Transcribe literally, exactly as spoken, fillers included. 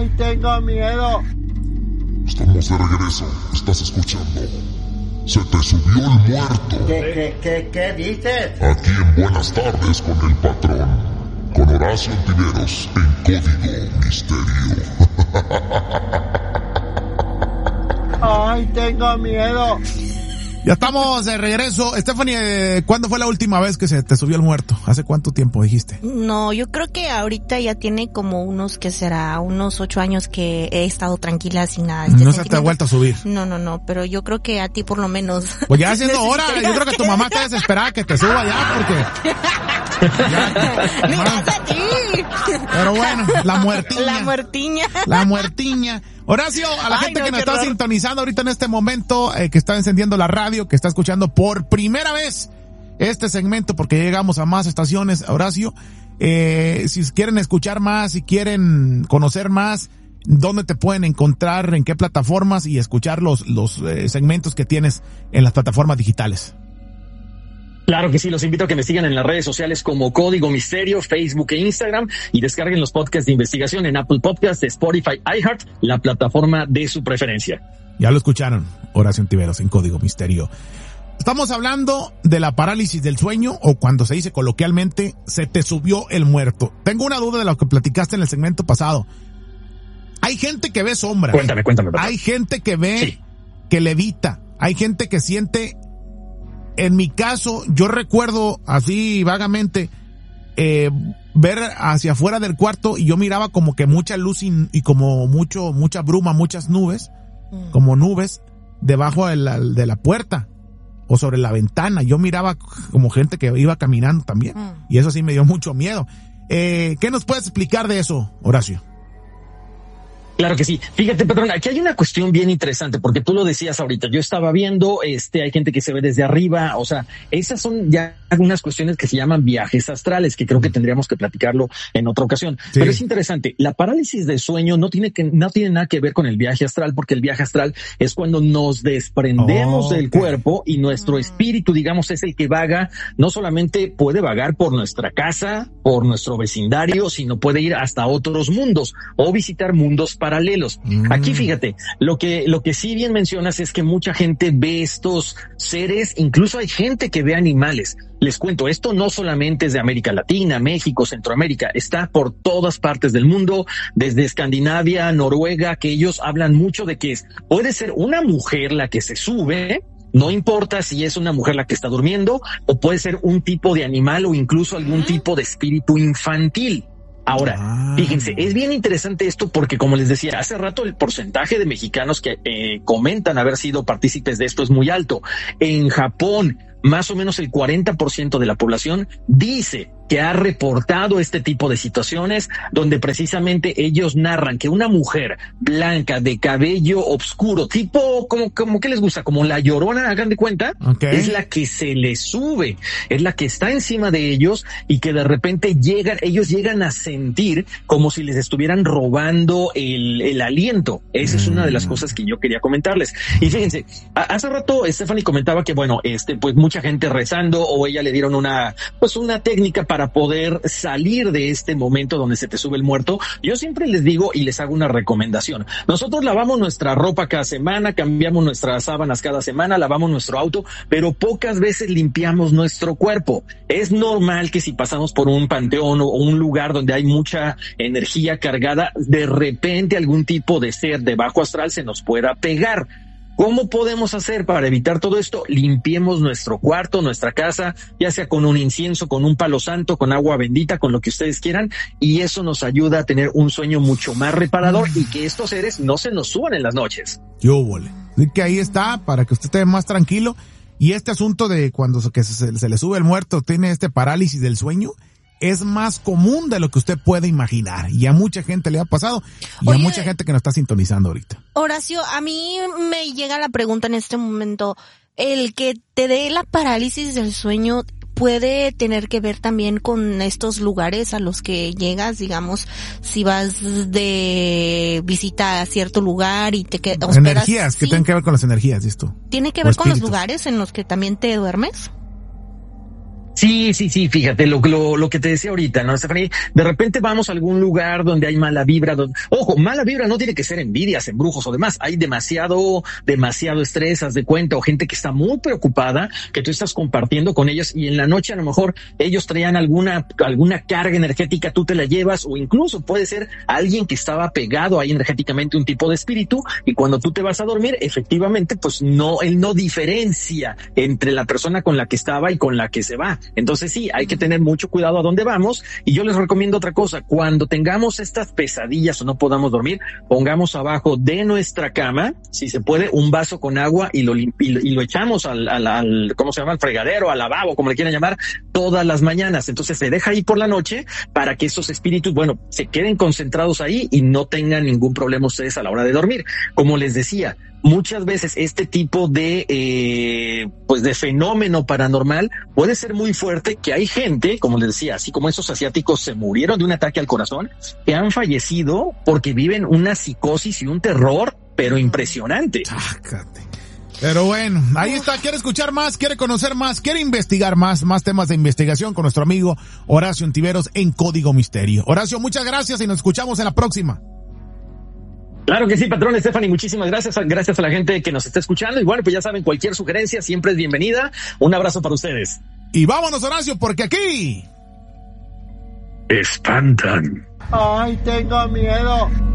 Ay, tengo miedo. Estamos de regreso. Estás escuchando Se te subió el muerto. ¿Qué, qué, qué, qué dices? Aquí en Buenas Tardes con el Patrón. Con Horacio Antiveros en Código Misterio. Ay, tengo miedo. Ya estamos de regreso. Stephanie, ¿cuándo fue la última vez que se te subió el muerto? ¿Hace cuánto tiempo dijiste? No, yo creo que ahorita ya tiene como unos, que será, unos ocho años que he estado tranquila sin nada. No se te ha vuelto a subir. No, no, no, pero yo creo que a ti por lo menos. Pues ya haciendo hora, yo creo que tu mamá está desesperada que te suba ya, porque... Ya, ¡Ni más a ti! Pero bueno, la muertiña. La muertiña. La muertiña. Horacio, a la Ay, gente no, que nos qué está horror. sintonizando ahorita en este momento, eh, que está encendiendo la radio, que está escuchando por primera vez este segmento, porque llegamos a más estaciones, Horacio, eh, si quieren escuchar más, si quieren conocer más, ¿dónde te pueden encontrar, en qué plataformas y escuchar los, los eh, segmentos que tienes en las plataformas digitales? Claro que sí, los invito a que me sigan en las redes sociales como Código Misterio, Facebook e Instagram, y descarguen los podcasts de investigación en Apple Podcasts, Spotify, iHeart, la plataforma de su preferencia. Ya lo escucharon, Horacio Antiveros en Código Misterio. Estamos hablando de la parálisis del sueño, o cuando se dice coloquialmente, se te subió el muerto. Tengo una duda de lo que platicaste en el segmento pasado. Hay gente que ve sombras. Cuéntame, cuéntame. Perdón. Hay gente que ve, Sí. que levita. Hay gente que siente... En mi caso, yo recuerdo así vagamente eh, ver hacia afuera del cuarto y yo miraba como que mucha luz y, y como mucho mucha bruma, muchas nubes, mm. como nubes debajo de la, de la puerta o sobre la ventana. Yo miraba como gente que iba caminando también mm. y eso sí me dio mucho miedo. Eh, ¿Qué nos puedes explicar de eso, Horacio? Claro que sí. Fíjate, Patrón, aquí hay una cuestión bien interesante, porque tú lo decías ahorita. Yo estaba viendo, este, hay gente que se ve desde arriba. O sea, esas son ya algunas cuestiones que se llaman viajes astrales, que creo que tendríamos que platicarlo en otra ocasión. Sí. Pero es interesante. La parálisis del sueño no tiene que, no tiene nada que ver con el viaje astral, porque el viaje astral es cuando nos desprendemos oh, del okay. cuerpo y nuestro espíritu, digamos, es el que vaga. No solamente puede vagar por nuestra casa, por nuestro vecindario, sino puede ir hasta otros mundos o visitar mundos paralelos. Mm. Aquí fíjate, lo que, lo que sí bien mencionas es que mucha gente ve estos seres, incluso hay gente que ve animales. Les cuento, esto no solamente es de América Latina, México, Centroamérica, está por todas partes del mundo, desde Escandinavia, Noruega, que ellos hablan mucho de que es, puede ser una mujer la que se sube, no importa si es una mujer la que está durmiendo, o puede ser un tipo de animal o incluso algún tipo de espíritu infantil. Ahora, ah. fíjense, es bien interesante esto porque, como les decía, hace rato el porcentaje de mexicanos que eh, comentan haber sido partícipes de esto es muy alto. En Japón, más o menos el cuarenta por ciento de la población dice que ha reportado este tipo de situaciones donde precisamente ellos narran que una mujer blanca de cabello oscuro, tipo como, como que les gusta, como la Llorona, hagan de cuenta, okay. es la que se les sube, es la que está encima de ellos y que de repente llegan, ellos llegan a sentir como si les estuvieran robando el, el aliento. Esa mm. es una de las cosas que yo quería comentarles. Y fíjense, a, hace rato Stephanie comentaba que bueno, este, pues mucha gente rezando o ella le dieron una, pues una técnica para poder salir de este momento donde se te sube el muerto. Yo siempre les digo y les hago una recomendación. Nosotros lavamos nuestra ropa cada semana, cambiamos nuestras sábanas cada semana, lavamos nuestro auto, pero pocas veces limpiamos nuestro cuerpo. Es normal que si pasamos por un panteón o un lugar donde hay mucha energía cargada, de repente algún tipo de ser de bajo astral se nos pueda pegar. ¿Cómo podemos hacer para evitar todo esto? Limpiemos nuestro cuarto, nuestra casa, ya sea con un incienso, con un palo santo, con agua bendita, con lo que ustedes quieran, y eso nos ayuda a tener un sueño mucho más reparador y que estos seres no se nos suban en las noches. Yo vole. Así que ahí está, para que usted esté más tranquilo. Y este asunto de cuando que se, se le sube el muerto, tiene este parálisis del sueño, es más común de lo que usted puede imaginar. Y a mucha gente le ha pasado. Y Oye, a mucha gente que nos está sintonizando ahorita. Horacio, a mí me llega la pregunta en este momento. ¿El que te dé la parálisis del sueño puede tener que ver también con estos lugares a los que llegas? Digamos, si vas de visita a cierto lugar y te quedas... Energías, ¿sí? Que tienen que ver con las energías, ¿esto? ¿Tiene que ver con los lugares en los que también te duermes? Sí, sí, sí, fíjate, lo, lo, lo que te decía ahorita, ¿no, Stephanie? De repente vamos a algún lugar donde hay mala vibra, donde, ojo, mala vibra no tiene que ser envidias, embrujos o demás, hay demasiado, demasiado estrés, haz de cuenta, o gente que está muy preocupada, que tú estás compartiendo con ellos y en la noche a lo mejor ellos traían alguna, alguna carga energética, tú te la llevas, o incluso puede ser alguien que estaba pegado ahí energéticamente, un tipo de espíritu, y cuando tú te vas a dormir, efectivamente, pues no, él no diferencia entre la persona con la que estaba y con la que se va. Entonces sí, hay que tener mucho cuidado a dónde vamos, y yo les recomiendo otra cosa: cuando tengamos estas pesadillas o no podamos dormir, pongamos abajo de nuestra cama, si se puede, un vaso con agua y lo y, y lo echamos al, al, al, ¿cómo se llama? Al fregadero, al lavabo, como le quieran llamar, todas las mañanas. Entonces se deja ahí por la noche para que esos espíritus, bueno, se queden concentrados ahí y no tengan ningún problema ustedes a la hora de dormir. Como les decía, muchas veces este tipo de eh, pues de fenómeno paranormal puede ser muy fuerte, que hay gente, como les decía, así como esos asiáticos se murieron de un ataque al corazón, que han fallecido porque viven una psicosis y un terror, pero impresionante. Chácate. Pero bueno, ahí está. ¿Quiere escuchar más? ¿Quiere conocer más? ¿Quiere investigar más? Más temas de investigación con nuestro amigo Horacio Ontiveros en Código Misterio. Horacio, muchas gracias y nos escuchamos en la próxima. Claro que sí, patrón. Stephanie, muchísimas gracias. Gracias a la gente que nos está escuchando. Y bueno, pues ya saben, cualquier sugerencia siempre es bienvenida. Un abrazo para ustedes. Y vámonos, Horacio, porque aquí espantan. Ay, tengo miedo.